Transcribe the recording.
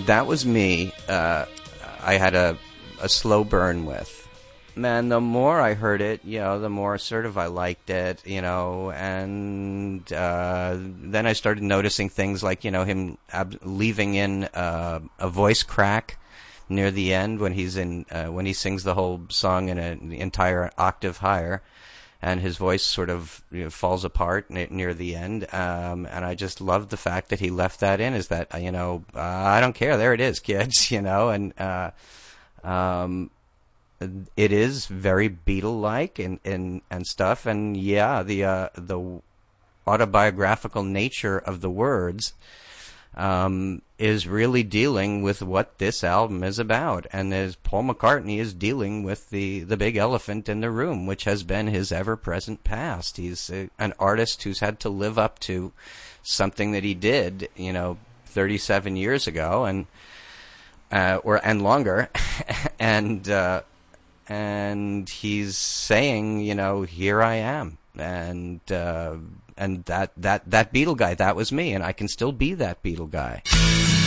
That Was Me, I had a slow burn with. Man, the more I heard it, the more sort of I liked it, and then I started noticing things like, him leaving in a voice crack near the end when when he sings the whole song in an entire octave higher, and his voice sort of falls apart near the end, and I just loved the fact that he left that in. Is that I don't care, there it is, kids, and it is very Beatle-like and stuff, and the autobiographical nature of the words is really dealing with what this album is about, and as Paul McCartney is dealing with the big elephant in the room, which has been his ever-present past. He's an artist who's had to live up to something that he did, 37 years ago, and longer, and he's saying, here I am, and that Beatle guy, that was me, and I can still be that Beatle guy.